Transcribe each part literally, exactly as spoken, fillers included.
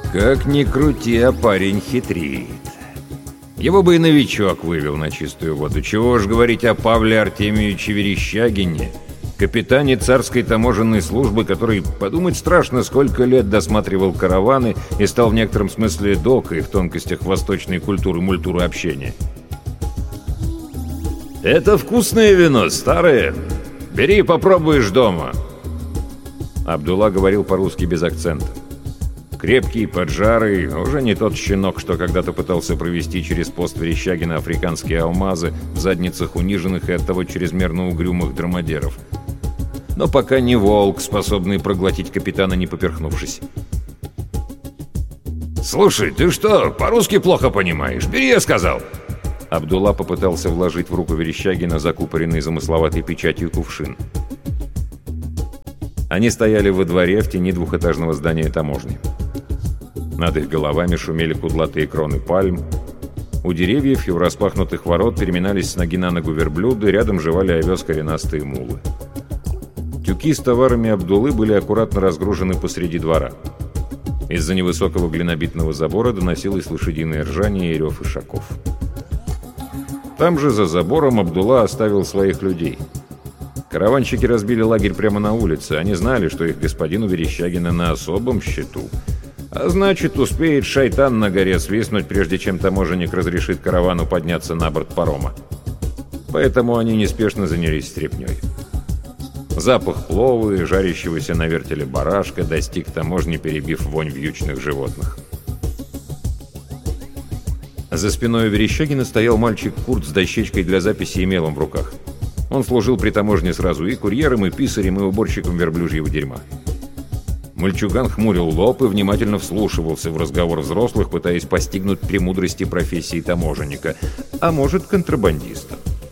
Как ни крути, а парень хитрит. Его бы и новичок вывел на чистую воду. Чего уж говорить о Павле Артемьевиче Верещагине, капитане царской таможенной службы, который, подумать страшно, сколько лет досматривал караваны и стал в некотором смысле докой в тонкостях восточной культуры, мультуры общения. «Это вкусное вино, старое. Бери, попробуешь дома». Абдулла говорил по-русски без акцента. Крепкий, поджарый, уже не тот щенок, что когда-то пытался провести через пост Верещагина африканские алмазы в задницах униженных и оттого чрезмерно угрюмых драмадеров. Но пока не волк, способный проглотить капитана, не поперхнувшись. «Слушай, ты что, по-русски плохо понимаешь? Бери, я сказал!» Абдулла попытался вложить в руку Верещагина закупоренный замысловатой печатью кувшин. Они стояли во дворе в тени двухэтажного здания таможни. Над их головами шумели кудлатые кроны пальм. У деревьев и у распахнутых ворот переминались с ноги на ногу верблюды, рядом жевали овес коренастые мулы. Тюки с товарами Абдуллы были аккуратно разгружены посреди двора. Из-за невысокого глинобитного забора доносилось лошадиное ржание и рев ишаков. Там же за забором Абдулла оставил своих людей. Караванщики разбили лагерь прямо на улице. Они знали, что их господину Верещагина на особом счету. А значит, успеет шайтан на горе свистнуть, прежде чем таможенник разрешит каравану подняться на борт парома. Поэтому они неспешно занялись стряпнёй. Запах плова и жарящегося на вертеле барашка достиг таможни, перебив вонь вьючных животных. За спиной у Верещагина стоял мальчик Курт с дощечкой для записи и мелом в руках. Он служил при таможне сразу и курьером, и писарем, и уборщиком верблюжьего дерьма. Мальчуган хмурил лоб и внимательно вслушивался в разговор взрослых, пытаясь постигнуть премудрости профессии таможенника, а может, контрабандиста.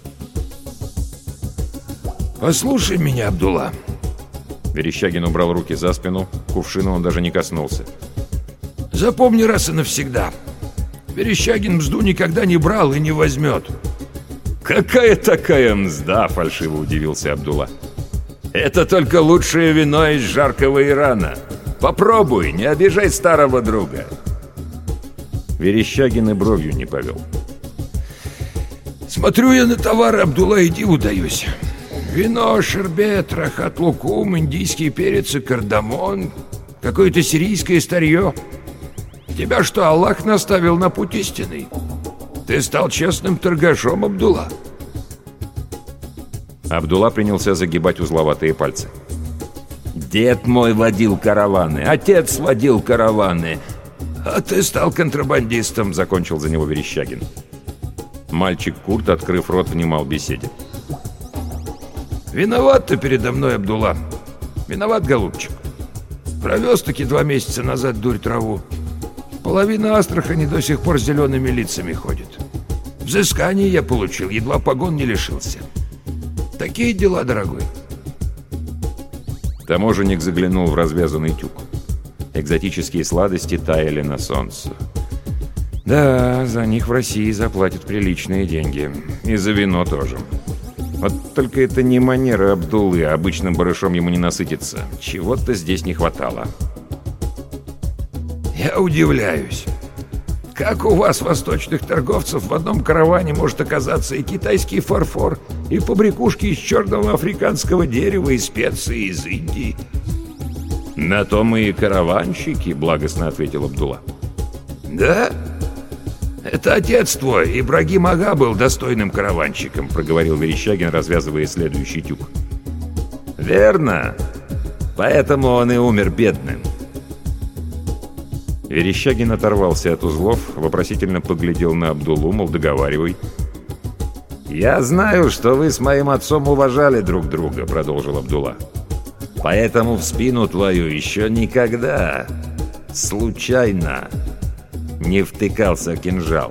«Послушай меня, Абдулла!» Верещагин убрал руки за спину, кувшина он даже не коснулся. «Запомни раз и навсегда. Верещагин мзду никогда не брал и не возьмет». «Какая такая мзда?» — фальшиво удивился Абдулла. «Это только лучшее вино из жаркого Ирана. Попробуй, не обижай старого друга». Верещагин и бровью не повел. «Смотрю я на товар, Абдулла, и диву даюсь. Вино, шербет, рахат лукум, индийский перец и кардамон, какое-то сирийское старье. Тебя что, Аллах наставил на путь истинный? Ты стал честным торгашом, Абдулла». Абдулла принялся загибать узловатые пальцы. «Дед мой водил караваны, отец водил караваны, а ты стал контрабандистом», — закончил за него Верещагин. Мальчик Курт, открыв рот, внимал беседе. «Виноват ты передо мной, Абдулла. Виноват, голубчик. Провез-таки два месяца назад дурь траву. Половина Астрахани до сих пор с зелеными лицами ходит. Взыскание я получил, едва погон не лишился. Такие дела, дорогой». Таможенник заглянул в развязанный тюк. Экзотические сладости таяли на солнце. Да, за них в России заплатят приличные деньги. И за вино тоже. Вот только это не манера Абдуллы, а обычным барышом ему не насытиться. Чего-то здесь не хватало. «Я удивляюсь. Как у вас, восточных торговцев, в одном караване может оказаться и китайский фарфор, и побрякушки из черного африканского дерева, и специи из Индии?» «На то мы и караванщики», — благостно ответил Абдулла. «Да? Это отец твой, Ибрагим Ага, был достойным караванщиком», — проговорил Верещагин, развязывая следующий тюк. «Верно. Поэтому он и умер бедным». Верещагин оторвался от узлов, вопросительно поглядел на Абдуллу, мол, договаривай. «Я знаю, что вы с моим отцом уважали друг друга», — продолжил Абдулла. «Поэтому в спину твою еще никогда, случайно, не втыкался кинжал».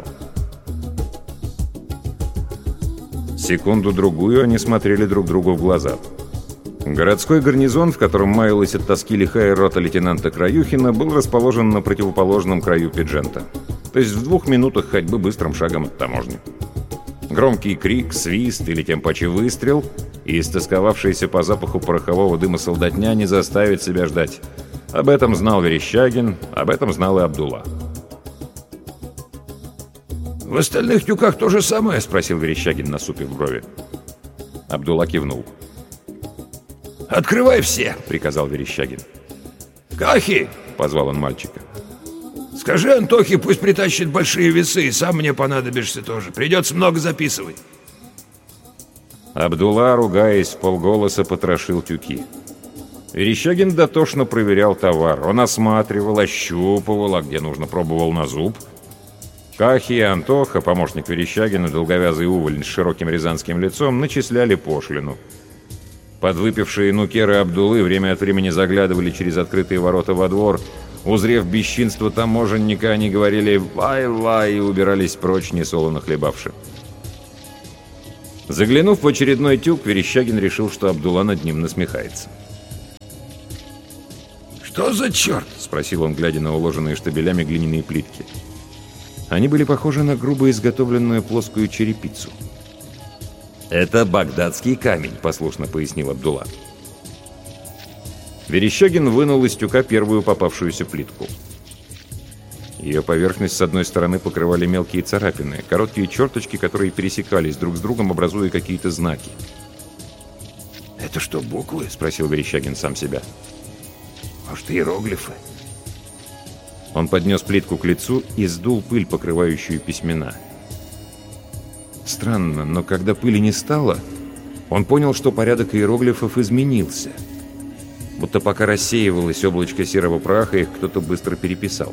Секунду-другую они смотрели друг другу в глаза. Городской гарнизон, в котором маялась от тоски лихая рота лейтенанта Краюхина, был расположен на противоположном краю Пиджента, то есть в двух минутах ходьбы быстрым шагом от таможни. Громкий крик, свист или тем паче выстрел, и истосковавшаяся по запаху порохового дыма солдатня не заставит себя ждать. Об этом знал Верещагин, об этом знал и Абдулла. «В остальных тюках то же самое?» — спросил Верещагин, насупив брови. Абдулла кивнул. «Открывай все!» — приказал Верещагин. «Кахи!» — позвал он мальчика. «Скажи Антохе, пусть притащит большие весы, и сам мне понадобишься тоже. Придется много записывать». Абдулла, ругаясь, вполголоса потрошил тюки. Верещагин дотошно проверял товар. Он осматривал, ощупывал, а где нужно, пробовал на зуб. Кахи и Антоха, помощник Верещагина, долговязый уволень с широким рязанским лицом, начисляли пошлину. Подвыпившие нукеры Абдуллы время от времени заглядывали через открытые ворота во двор. Узрев бесчинство таможенника, они говорили «вай-вай» и убирались прочь, несолоно хлебавши. Заглянув в очередной тюк, Верещагин решил, что Абдулла над ним насмехается. «Что за черт?» — спросил он, глядя на уложенные штабелями глиняные плитки. Они были похожи на грубо изготовленную плоскую черепицу. «Это багдадский камень», — послушно пояснил Абдулла. Верещагин вынул из тюка первую попавшуюся плитку. Ее поверхность с одной стороны покрывали мелкие царапины, короткие черточки, которые пересекались друг с другом, образуя какие-то знаки. «Это что, буквы?» — спросил Верещагин сам себя. «Может, иероглифы?» Он поднес плитку к лицу и сдул пыль, покрывающую письмена. Странно, но когда пыли не стало, он понял, что порядок иероглифов изменился. Будто пока рассеивалось облачко серого праха, их кто-то быстро переписал.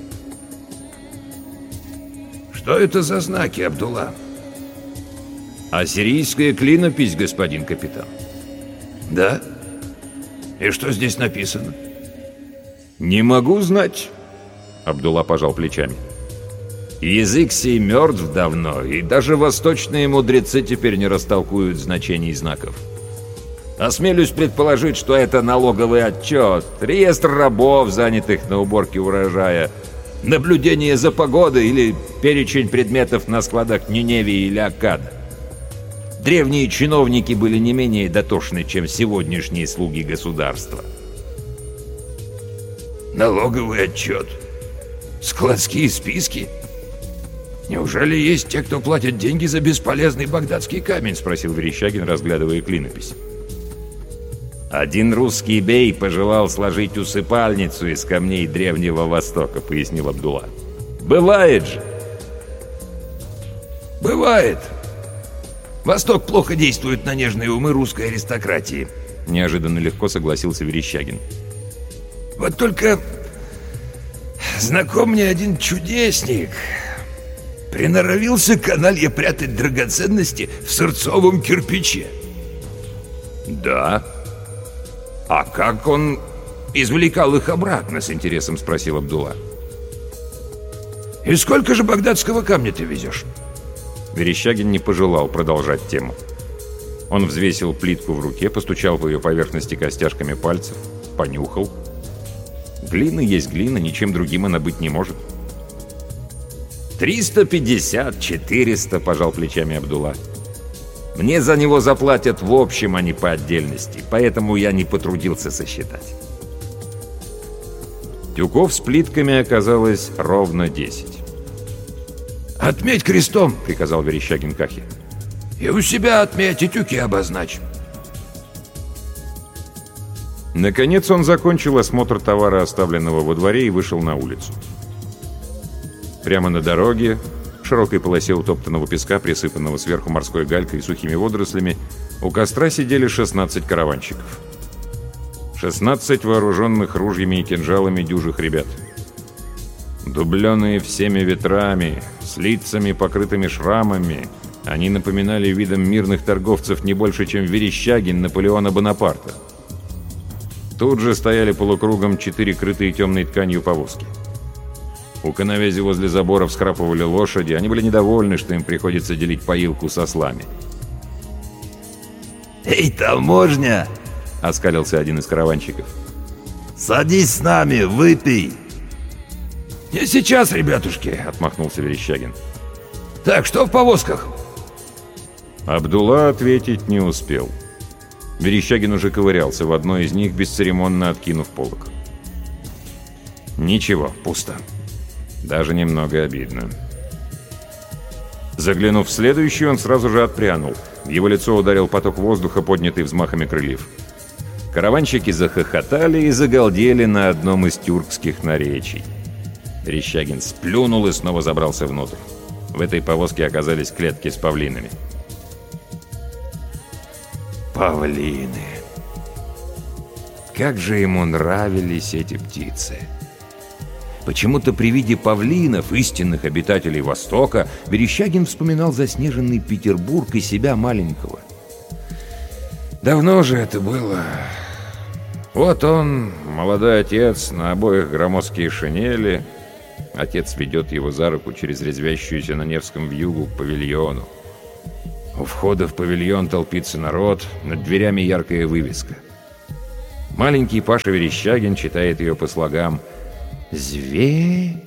«Что это за знаки, Абдулла?» «Ассирийская клинопись, господин капитан». «Да? И что здесь написано?» «Не могу знать», — Абдулла пожал плечами. «Язык сей мертв давно, и даже восточные мудрецы теперь не растолкуют значений знаков. Осмелюсь предположить, что это налоговый отчет, реестр рабов, занятых на уборке урожая, наблюдение за погодой или перечень предметов на складах Ниневии или Аккада. Древние чиновники были не менее дотошны, чем сегодняшние слуги государства». «Налоговый отчет? Складские списки? Неужели есть те, кто платят деньги за бесполезный багдадский камень?» — спросил Верещагин, разглядывая клинопись. «Один русский бей пожелал сложить усыпальницу из камней Древнего Востока», — пояснил Абдулла. «Бывает же!» «Бывает. Восток плохо действует на нежные умы русской аристократии», — неожиданно легко согласился Верещагин. «Вот только знаком мне один чудесник. Приноровился каналья прятать драгоценности в сырцовом кирпиче». «Да? А как он извлекал их обратно?» — с интересом спросил Абдулла. «И сколько же багдадского камня ты везешь?» Верещагин не пожелал продолжать тему. Он взвесил плитку в руке, постучал по ее поверхности костяшками пальцев, понюхал. Глина есть глина, ничем другим она быть не может. «Триста пятьдесят, четыреста», — пожал плечами Абдулла. «Мне за него заплатят в общем, а не по отдельности, поэтому я не потрудился сосчитать». Тюков с плитками оказалось ровно десять. «Отметь крестом», — приказал Верещагин Кахе. «И у себя отметь, и тюки обозначь». Наконец он закончил осмотр товара, оставленного во дворе, и вышел на улицу. Прямо на дороге, в широкой полосе утоптанного песка, присыпанного сверху морской галькой и сухими водорослями, у костра сидели шестнадцать караванщиков. шестнадцать вооруженных ружьями и кинжалами дюжих ребят. Дубленые всеми ветрами, с лицами, покрытыми шрамами, они напоминали видом мирных торговцев не больше, чем Верещагин Наполеона Бонапарта. Тут же стояли полукругом четыре крытые темной тканью повозки. У коновязи возле забора всхрапывали лошади, они были недовольны, что им приходится делить поилку с ослами. «Эй, таможня!» — оскалился один из караванщиков. «Садись с нами, выпей!» «Не сейчас, ребятушки!» — отмахнулся Верещагин. «Так, что в повозках?» Абдулла ответить не успел. Верещагин уже ковырялся в одной из них, бесцеремонно откинув полог. Ничего, пусто. Даже немного обидно. Заглянув в следующий, он сразу же отпрянул. В его лицо ударил поток воздуха, поднятый взмахами крыльев. Караванщики захохотали и загалдели на одном из тюркских наречий. Верещагин сплюнул и снова забрался внутрь. В этой повозке оказались клетки с павлинами. Павлины. Как же ему нравились эти птицы. Почему-то при виде павлинов, истинных обитателей Востока, Верещагин вспоминал заснеженный Петербург и себя маленького. Давно же это было. Вот он, молодой отец, на обоих громоздкие шинели. Отец ведет его за руку через резвящуюся на Невском вьюгу к павильону. У входа в павильон толпится народ, над дверями яркая вывеска. Маленький Паша Верещагин читает ее по слогам: «Зверинец».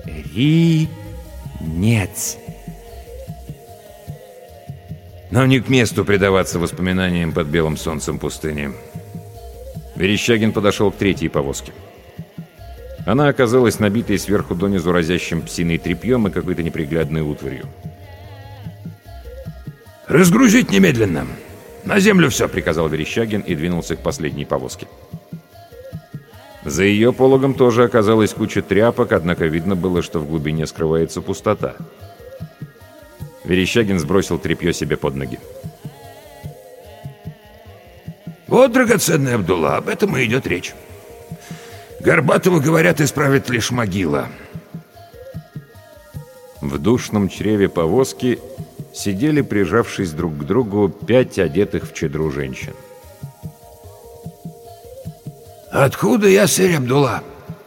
Но не к месту предаваться воспоминаниям под белым солнцем пустыни. Верещагин подошел к третьей повозке. Она оказалась набитой сверху донизу разящим псиной тряпьем и какой-то неприглядной утварью. «Разгрузить немедленно! На землю все!» — приказал Верещагин и двинулся к последней повозке. За ее пологом тоже оказалась куча тряпок, однако видно было, что в глубине скрывается пустота. Верещагин сбросил тряпье себе под ноги. «Вот, драгоценный Абдулла, об этом и идет речь. Горбатого, говорят, исправит лишь могила». В душном чреве повозки сидели, прижавшись друг к другу, пять одетых в чадру женщин. «Откуда я, сэр Абдулла?»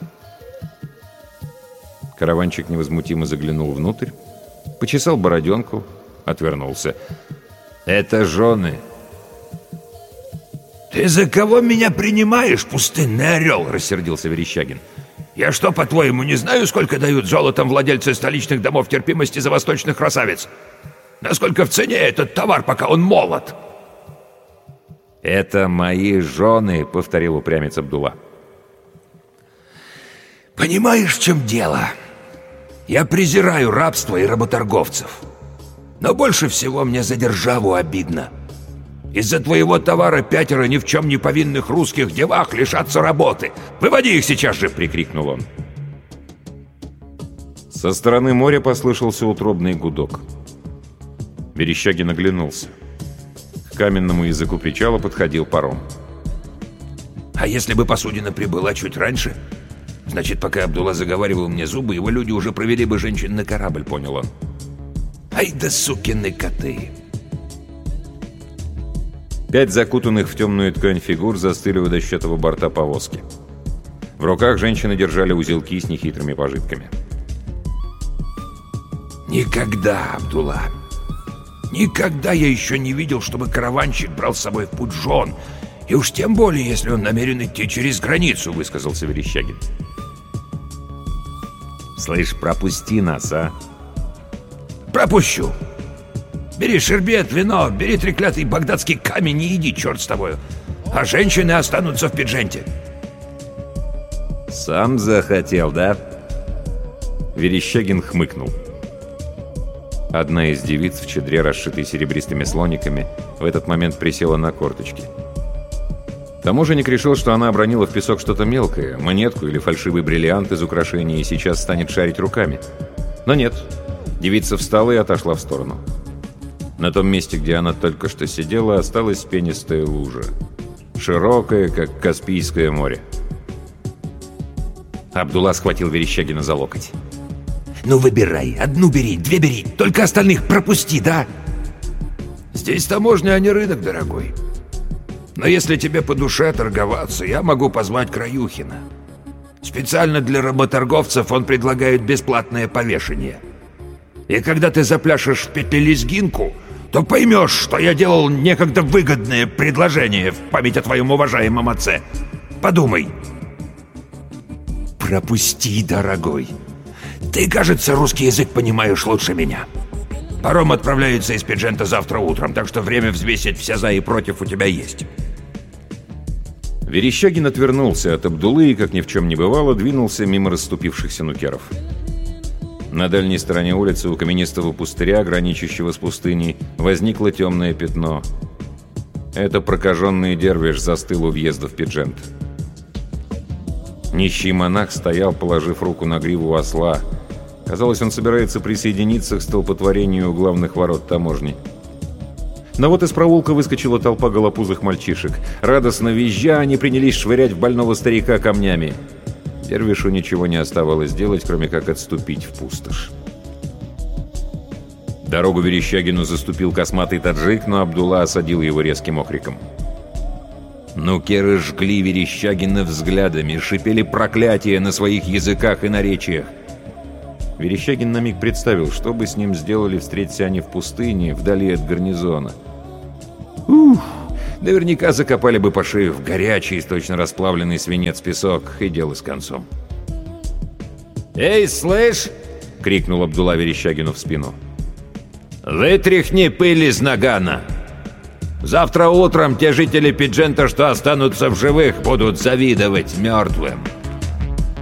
Караванщик невозмутимо заглянул внутрь, почесал бороденку, отвернулся. «Это жены». «Ты за кого меня принимаешь, пустынный орел?» — рассердился Верещагин. «Я что, по-твоему, не знаю, сколько дают золотом владельцы столичных домов терпимости за восточных красавиц? Насколько в цене этот товар, пока он молод?» «Это мои жены», — повторил упрямец Абдулла. «Понимаешь, в чем дело? Я презираю рабство и работорговцев. Но больше всего мне за державу обидно. Из-за твоего товара пятеро ни в чем не повинных русских девах лишатся работы. Выводи их сейчас же!» — прикрикнул он. Со стороны моря послышался утробный гудок. Верещагин оглянулся. К каменному языку причала подходил паром. «А если бы посудина прибыла чуть раньше? Значит, пока Абдулла заговаривал мне зубы, его люди уже провели бы женщин на корабль», — понял он. «Ай да сукины коты!» Пять закутанных в темную ткань фигур застыли у дощатого борта повозки. В руках женщины держали узелки с нехитрыми пожитками. «Никогда, Абдулла, никогда я еще не видел, чтобы караванщик брал с собой в путь жен. И уж тем более, если он намерен идти через границу», — высказался Верещагин. «Слышь, пропусти нас, а?» «Пропущу. Бери шербет, вино, бери треклятый багдадский камень и иди, черт с тобою. А женщины останутся в Пидженте». «Сам захотел, да?» Верещагин хмыкнул. Одна из девиц в чадре, расшитой серебристыми слониками, в этот момент присела на корточки. Таможенник решил, что она обронила в песок что-то мелкое, монетку или фальшивый бриллиант из украшения, и сейчас станет шарить руками. Но нет, девица встала и отошла в сторону. На том месте, где она только что сидела, осталась пенистая лужа, широкая, как Каспийское море. Абдулла схватил Верещагина за локоть. «Ну выбирай, одну бери, две бери, только остальных пропусти, да?» «Здесь таможня, а не рынок, дорогой. Но если тебе по душе торговаться, я могу позвать Краюхина. Специально для работорговцев он предлагает бесплатное повешение. И когда ты запляшешь в петлелезгинку, то поймешь, что я делал некогда выгодное предложение в память о твоем уважаемом отце. Подумай». «Пропусти, дорогой. Ты, кажется, русский язык понимаешь лучше меня. Паром отправляется из Пиджента завтра утром, так что время взвесить все за и против у тебя есть». Верещагин отвернулся от Абдулы и, как ни в чем не бывало, двинулся мимо расступившихся нукеров. На дальней стороне улицы у каменистого пустыря, граничащего с пустыней, возникло темное пятно. Это прокаженный дервиш застыл у въезда в Пиджент. Нищий монах стоял, положив руку на гриву осла. Казалось, он собирается присоединиться к столпотворению у главных ворот таможни. Но вот из проулка выскочила толпа голопузых мальчишек. Радостно визжа, они принялись швырять в больного старика камнями. Дервишу ничего не оставалось делать, кроме как отступить в пустошь. Дорогу Верещагину заступил косматый таджик, но Абдулла осадил его резким окриком. Нукеры жгли Верещагина взглядами, шипели проклятия на своих языках и наречиях. Верещагин на миг представил, что бы с ним сделали, встреться они в пустыне, вдали от гарнизона. Ух, наверняка закопали бы по шею в горячий, точно расплавленный свинец-песок, и дело с концом. «Эй, слышь!» — крикнул Абдулла Верещагину в спину. «Вытряхни пыль из нагана! Завтра утром те жители Пиджента, что останутся в живых, будут завидовать мертвым!»